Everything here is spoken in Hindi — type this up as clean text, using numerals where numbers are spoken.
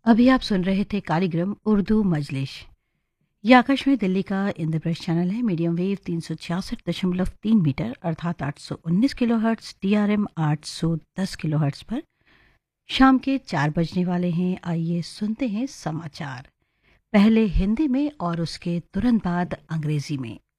अभी आप सुन रहे थे कार्यक्रम उर्दू मजलिस। ये आकाशवाणी दिल्ली का इंद्रप्रस्थ चैनल है। मीडियम वेव 366.3 मीटर अर्थात 819 किलोहर्ट्ज, DRM 810 किलोहर्ट्ज पर शाम के 4 बजने वाले हैं। आइए सुनते हैं समाचार, पहले हिंदी में और उसके तुरंत बाद अंग्रेजी में।